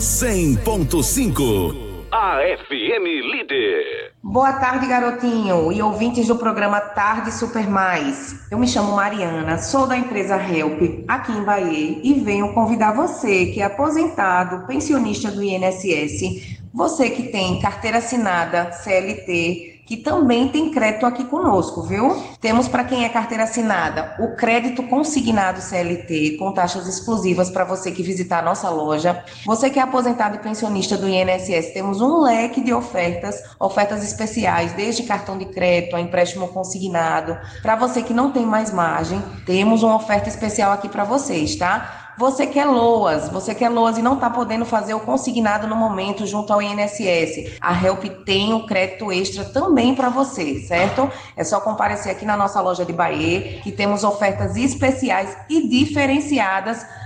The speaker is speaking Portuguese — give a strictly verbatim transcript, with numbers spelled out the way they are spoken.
cem ponto cinco. A F M Líder. Boa tarde, garotinho e ouvintes do programa Tarde Super Mais. Eu me chamo Mariana, sou da empresa Help, aqui em Bahia, e venho convidar você que é aposentado, pensionista do I N S S, você que tem carteira assinada, C L T, que também tem crédito aqui conosco, viu? Temos para quem é carteira assinada o crédito consignado C L T com taxas exclusivas para você que visitar a nossa loja. Você que é aposentado e pensionista do I N S S, temos um leque de ofertas, ofertas especiais, desde cartão de crédito a empréstimo consignado. Para você que não tem mais margem, temos uma oferta especial aqui para vocês, tá? Você quer LOAS, você quer LOAS e não está podendo fazer o consignado no momento junto ao I N S S. A Help tem o crédito extra também para você, certo? É só comparecer aqui na nossa loja de Bahia, que temos ofertas especiais e diferenciadas